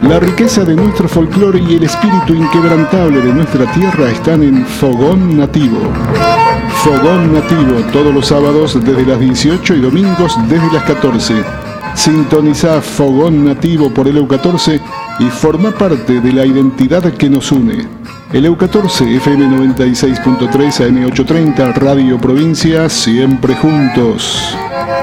La riqueza de nuestro folclore y el espíritu inquebrantable de nuestra tierra están en Fogón Nativo. Fogón Nativo, todos los sábados desde las 18 y domingos desde las 14. Sintoniza Fogón Nativo por el EU14 y forma parte de la identidad que nos une. El EU14, FM 96.3, AM 830, Radio Provincia, siempre juntos.